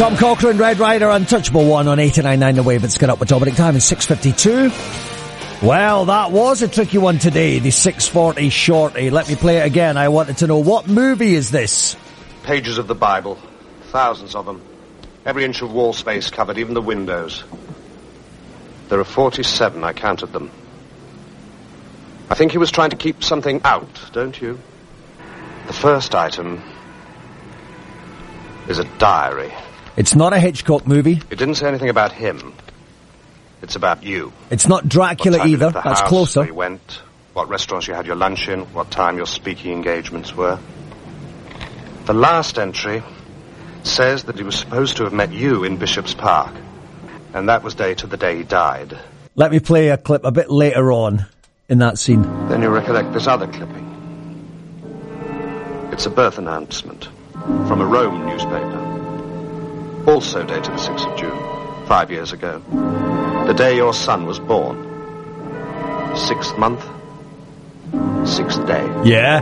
Tom Cochrane, Red Rider, Untouchable One on 89.9 The Wave. It's Get Up with Dominic. Time is 6:52. Well, that was a tricky one today, the 6:40 shorty. Let me play it again. I wanted to know, what movie is this? Pages of the Bible. Thousands of them. Every inch of wall space covered, even the windows. There are 47, I counted them. I think he was trying to keep something out, don't you? The first item is a diary. It's not a Hitchcock movie. It didn't say anything about him. It's about you. It's not Dracula either. That's closer. Where you went, what restaurants you had your lunch in, what time your speaking engagements were. The last entry says that he was supposed to have met you in Bishop's Park, and that was dated the day he died. Let me play a clip a bit later on in that scene. Then you recollect this other clipping. It's a birth announcement from a Rome newspaper, also dated the 6th of June, 5 years ago, the day your son was born. 6th month, 6th day. Yeah.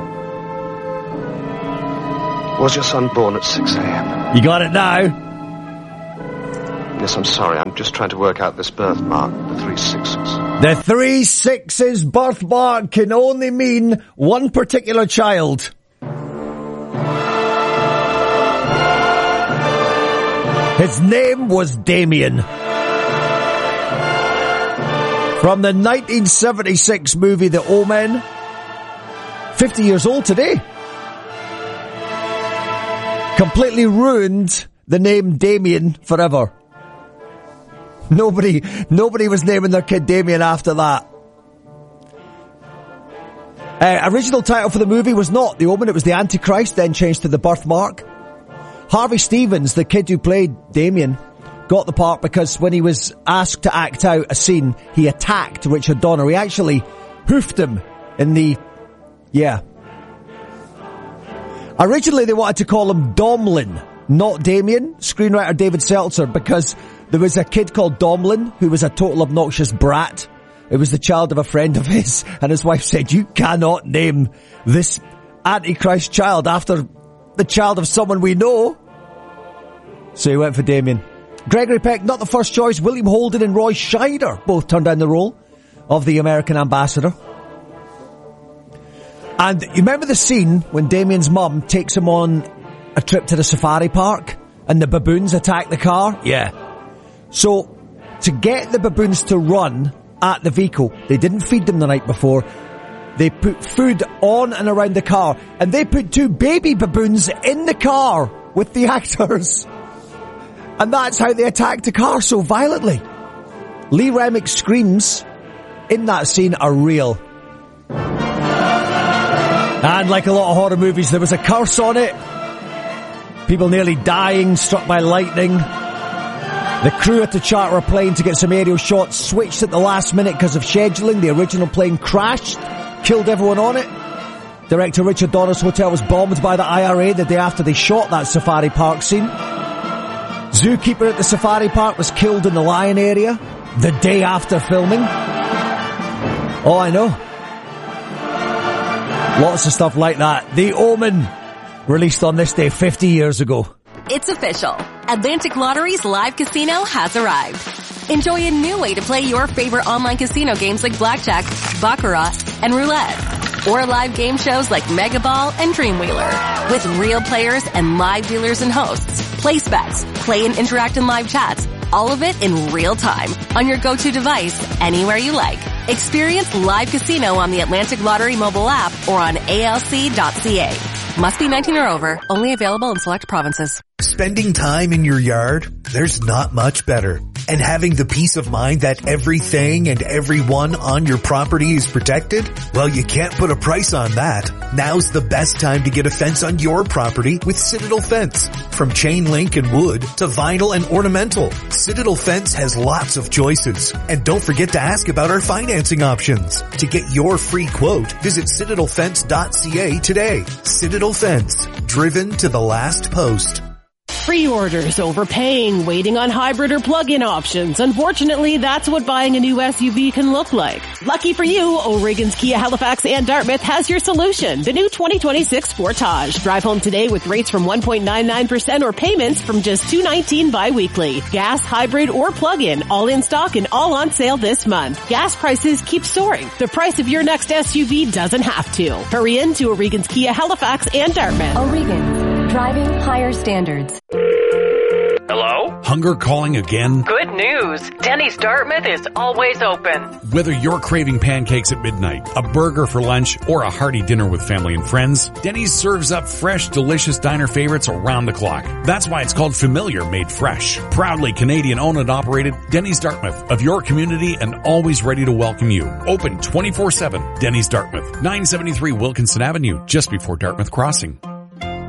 Was your son born at 6 a.m.? You got it now. Yes, I'm sorry. I'm just trying to work out this birthmark, the 3 6s. The 3 6s birthmark can only mean one particular child. His name was Damien. From the 1976 movie The Omen. 50 years old today. Completely ruined the name Damien forever. Nobody was naming their kid Damien after that. Original title for the movie was not The Omen, it was The Antichrist, then changed to The Birthmark. Harvey Stevens, the kid who played Damien, got the part because when he was asked to act out a scene, he attacked Richard Donner. He actually hoofed him in the... Yeah. Originally they wanted to call him Domlin, not Damien. Screenwriter David Seltzer, because there was a kid called Domlin who was a total obnoxious brat. It was the child of a friend of his, and his wife said, you cannot name this Antichrist child after the child of someone we know. So he went for Damien. Gregory Peck, not the first choice. William Holden and Roy Scheider both turned down the role of the American ambassador. And you remember the scene when Damien's mum takes him on a trip to the safari park and the baboons attack the car? Yeah. So, to get the baboons to run at the vehicle, they didn't feed them the night before. They put food on and around the car, and they put 2 baby baboons in the car with the actors. And that's how they attacked the car so violently. Lee Remick's screams in that scene are real. And like a lot of horror movies, there was a curse on it. People nearly dying, struck by lightning. The crew had to charter a plane to get some aerial shots, switched at the last minute because of scheduling. The original plane crashed, killed everyone on it. Director Richard Donner's hotel was bombed by the IRA the day after they shot that safari park scene. Zookeeper at the safari park was killed in the lion area the day after filming. Oh, I know. Lots of stuff like that. The Omen, released on this day 50 years ago. It's official. Atlantic Lottery's live casino has arrived. Enjoy a new way to play your favorite online casino games like Blackjack, Baccarat, and Roulette. Or live game shows like Mega Ball and Dreamwheeler. With real players and live dealers and hosts. Place bets, play and interact in live chats. All of it in real time on your go-to device anywhere you like. Experience live casino on the Atlantic Lottery mobile app or on alc.ca. Must be 19 or over. Only available in select provinces. Spending time in your yard? There's not much better. And having the peace of mind that everything and everyone on your property is protected? Well, you can't put a price on that. Now's the best time to get a fence on your property with Citadel Fence. From chain link and wood to vinyl and ornamental, Citadel Fence has lots of choices. And don't forget to ask about our financing options. To get your free quote, visit citadelfence.ca today. Citadel Fence, driven to the last post. Pre-orders, overpaying, waiting on hybrid or plug-in options. Unfortunately, that's what buying a new SUV can look like. Lucky for you, O'Regan's Kia Halifax and Dartmouth has your solution. The new 2026 Sportage. Drive home today with rates from 1.99% or payments from just $219 bi-weekly. Gas, hybrid, or plug-in, all in stock and all on sale this month. Gas prices keep soaring. The price of your next SUV doesn't have to. Hurry in to O'Regan's Kia Halifax and Dartmouth. O'Regan's, driving higher standards. Hello? Hunger calling again? Good news. Denny's Dartmouth is always open. Whether you're craving pancakes at midnight, a burger for lunch, or a hearty dinner with family and friends, Denny's serves up fresh, delicious diner favorites around the clock. That's why it's called Familiar Made Fresh. Proudly Canadian owned and operated, Denny's Dartmouth, of your community and always ready to welcome you. Open 24/7. Denny's Dartmouth, 973 Wilkinson Avenue, just before Dartmouth Crossing.